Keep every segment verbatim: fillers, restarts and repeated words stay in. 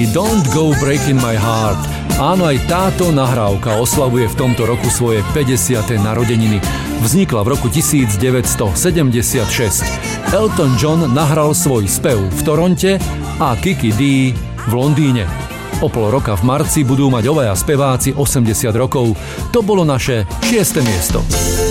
Don't Go Breaking My Heart. Áno, aj táto nahrávka oslavuje v tomto roku svoje päťdesiate narodeniny. Vznikla v roku devätnásťsedemdesiatšesť. Elton John nahral svoj spev v Toronte a Kiki Dee v Londýne. O pol roka v marci budú mať obaja speváci osemdesiat rokov. To bolo naše šieste miesto.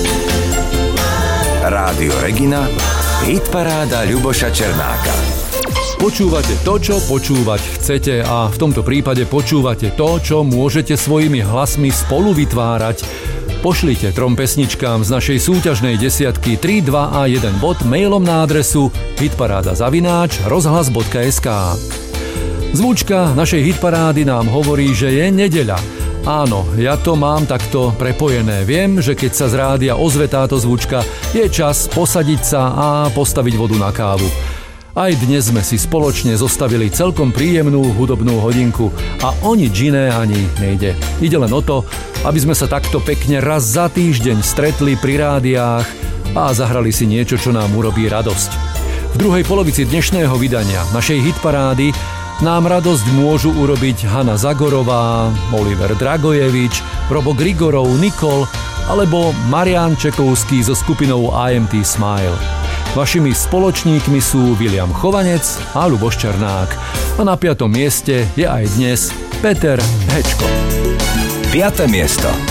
Rádio Regina, hitparáda Ľuboša Černáka. Počúvate to, čo počúvať chcete a v tomto prípade počúvate to, čo môžete svojimi hlasmi spolu vytvárať. Pošlite trom pesničkám z našej súťažnej desiatky tri, dva a jeden bod mailom na adresu hitparáda zavináč rozhlas bodka es ká. Zvučka našej hitparády nám hovorí, že je nedeľa. Áno, ja to mám takto prepojené. Viem, že keď sa z rádia ozve táto zvučka, je čas posadiť sa a postaviť vodu na kávu. Aj dnes sme si spoločne zostavili celkom príjemnú hudobnú hodinku a o nič iné ani nejde. Ide len o to, aby sme sa takto pekne raz za týždeň stretli pri rádiách a zahrali si niečo, čo nám urobí radosť. V druhej polovici dnešného vydania našej hitparády nám radosť môžu urobiť Hanna Zagorová, Oliver Dragojevič, Robo Grigorov, Nikol alebo Marián Čekovský so skupinou í em té Smile. Vašimi spoločníkmi sú William Chovanec a Ľuboš Černák. A na piatom mieste je aj dnes Peter Hečko. Piate miesto.